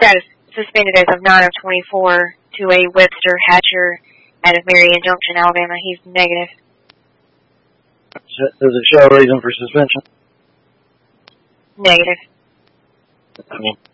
Status suspended as of 9/24 to a Webster Hatcher out of Marion Junction, Alabama. He's negative. Does it show a reason for suspension? Negative. I mean,